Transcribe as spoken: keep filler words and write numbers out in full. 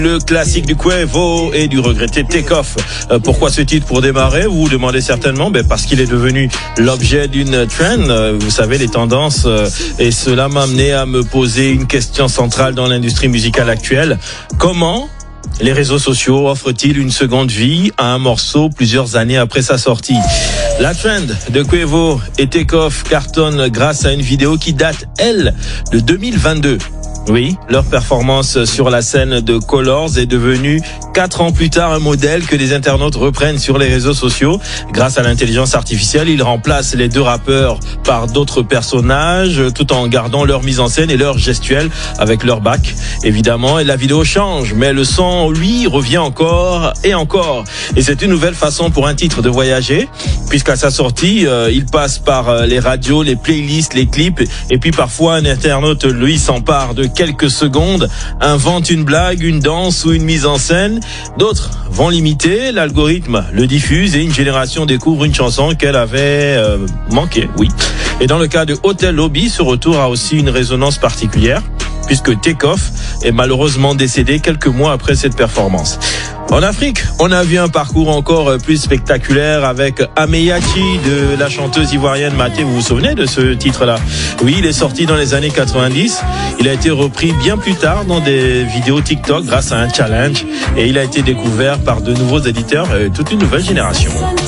Le classique du Quavo et du regretté Takeoff. Euh, pourquoi ce titre pour démarrer? Vous vous demandez certainement. Ben parce qu'il est devenu l'objet d'une trend. Euh, vous savez, les tendances. Euh, et cela m'a amené à me poser une question centrale dans l'industrie musicale actuelle. Comment les réseaux sociaux offrent-ils une seconde vie à un morceau plusieurs années après sa sortie? La trend de Quavo et Takeoff cartonne grâce à une vidéo qui date, elle, de deux mille vingt-deux. Oui, leur performance sur la scène de Colors est devenue quatre ans plus tard un modèle que les internautes reprennent sur les réseaux sociaux. Grâce à l'intelligence artificielle, ils remplacent les deux rappeurs par d'autres personnages tout en gardant leur mise en scène et leur gestuelle avec leur bac, évidemment. Et la vidéo change, mais le son, lui, revient encore et encore. Et c'est une nouvelle façon pour un titre de voyager, puisqu'à sa sortie, euh, il passe par les radios, les playlists, les clips, et puis parfois un internaute, lui, s'empare de quelques secondes, invente une blague, une danse ou une mise en scène. D'autres vont l'imiter, l'algorithme le diffuse et une génération découvre une chanson qu'elle avait euh, manqué, oui. Et dans le cas de Hotel Lobby, ce retour a aussi une résonance particulière, puisque Takeoff est malheureusement décédé quelques mois après cette performance. En Afrique, on a vu un parcours encore plus spectaculaire avec Ameyachi de la chanteuse ivoirienne Maté. Vous vous souvenez de ce titre-là? Oui, il est sorti dans les années quatre-vingt-dix. Il a été repris bien plus tard dans des vidéos TikTok grâce à un challenge et il a été découvert par de nouveaux éditeurs et toute une nouvelle génération.